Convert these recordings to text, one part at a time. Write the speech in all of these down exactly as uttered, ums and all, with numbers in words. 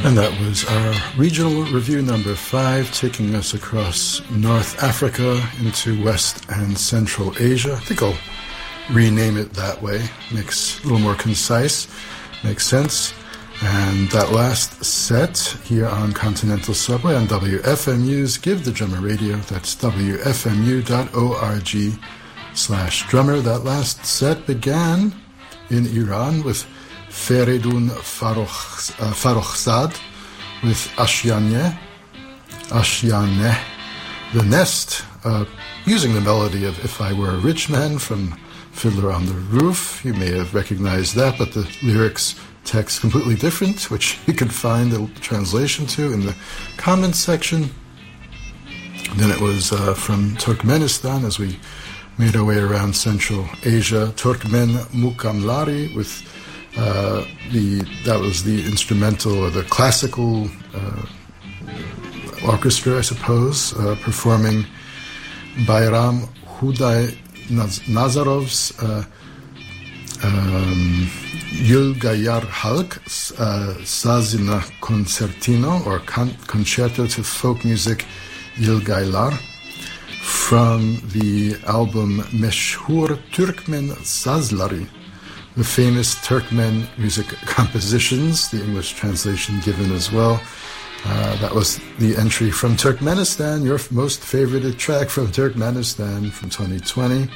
And that was our regional review number five, taking us across North Africa into West and Central Asia. I think I'll rename it that way. Makes a little more concise, makes sense. And that last set here on Continental Subway on W F M U's Give the Drummer Radio. That's W F M U dot org slash drummer. That last set began in Iran with Feridun Farrokhzad with Ashyaneh, Ashyaneh, the Nest, uh, using the melody of If I Were a Rich Man from Fiddler on the Roof. You may have recognized that, but the lyrics text completely different, which you can find a translation to in the comments section. Then it was uh, from Turkmenistan as we made our way around Central Asia, Turkmen Mukamlari with Uh, the that was the instrumental or the classical uh, orchestra, I suppose, uh, performing Bayram Huday Naz- Nazarov's uh, um, Yulgayar Halk uh, Sazina Concertino, or con- Concerto to Folk Music Yulgaylar, from the album Meshhur Turkmen Sazlari, the famous Turkmen music compositions, the English translation given as well. Uh, that was the entry from Turkmenistan, your most favorited track from Turkmenistan from twenty twenty.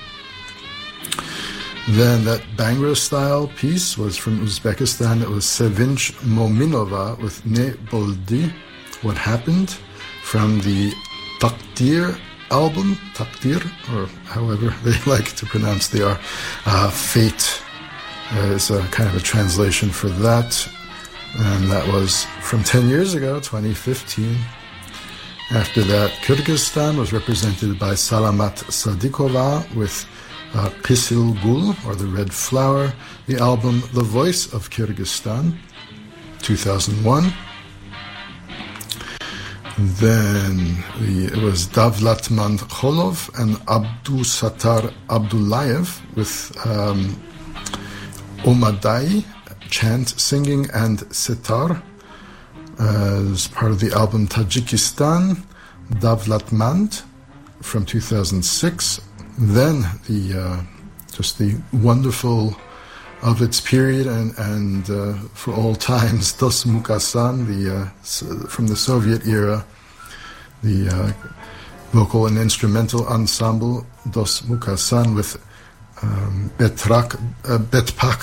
Then that Bhangra-style piece was from Uzbekistan. It was Sevinch Mominova with Ne Boldi, What Happened, from the Takdir album, Takdir, or however they like to pronounce the R, uh, Fate. Uh, is a kind of a translation for that, and that was from ten years ago, twenty fifteen. After that, Kyrgyzstan was represented by Salamat Sadikova with uh, Kisil Gul, or The Red Flower, the album The Voice of Kyrgyzstan, two thousand one. Then the, it was Davlatmand Kholov and Abdusattar Abdullayev with um, Omadai, chant, singing, and sitar, uh, as part of the album Tajikistan, Davlatmand, from two thousand six. Then the uh, just the wonderful of its period and and uh, for all times, Dos Mukasan, the uh, from the Soviet era, the uh, vocal and instrumental ensemble Dos Mukasan with Um, Betrak, uh, Betpak,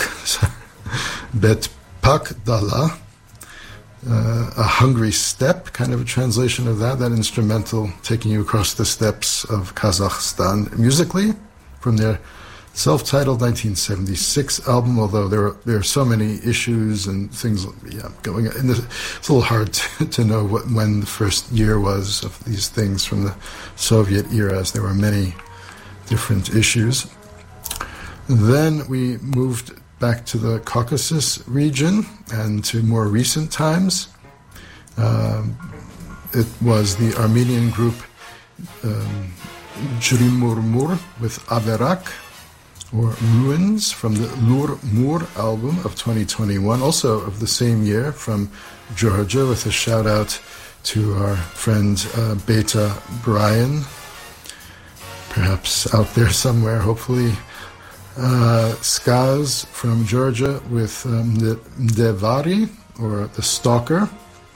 Betpak Dala, uh, a hungry step, kind of a translation of that, that instrumental taking you across the steppes of Kazakhstan musically from their self-titled nineteen seventy-six album, although there are, there are so many issues and things yeah, going on. It's a little hard to, to know what, when the first year was of these things from the Soviet era, as there were many different issues. Then we moved back to the Caucasus region and to more recent times. Um, it was the Armenian group um, Jrimurmur with Averak, or Ruins, from the Lur Mur album of twenty twenty-one, also of the same year, from Georgia, with a shout out to our friend uh, Beta Brian, perhaps out there somewhere, hopefully. Uh, Skaz from Georgia with um, the Devari, or the Stalker.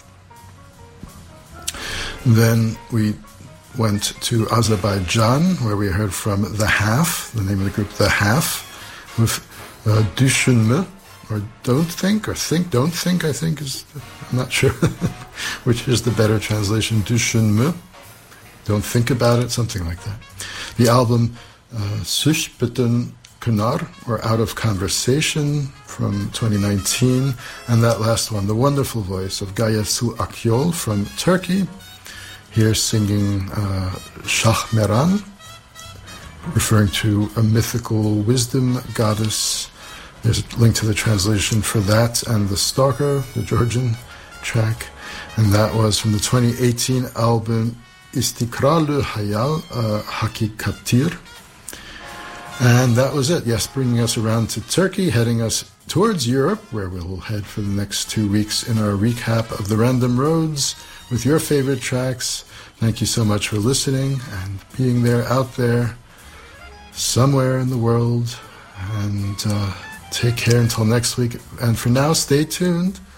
Then we went to Azerbaijan, where we heard from The Half, the name of the group The Half, with uh, Düşünme, or Don't Think, or Think, Don't Think, I think is, I'm not sure which is the better translation, Düşünme, Don't Think About It, something like that. The album uh, Sushbeten Kunar, or Out of Conversation, from twenty nineteen, and that last one, the wonderful voice of Gayesu Akyol from Turkey, here singing uh, Shahmeran, referring to a mythical wisdom goddess. There's a link to the translation for that, and The Stalker, the Georgian track, and that was from the twenty eighteen album Istikrarlı Hayal uh, Hakikatir. And that was it, yes, bringing us around to Turkey, heading us towards Europe, where we'll head for the next two weeks in our recap of the Random Roads with your favorite tracks. Thank you so much for listening and being there out there somewhere in the world. And uh, take care until next week. And for now, stay tuned